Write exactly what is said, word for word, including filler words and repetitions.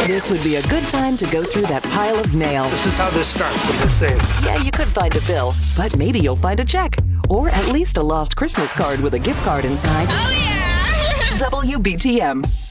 This would be a good time to go through that pile of mail. This is how this starts in this safe. Yeah, you could find a bill, but maybe you'll find a check. Or at least a lost Christmas card with a gift card inside. Oh, yeah! W B T M.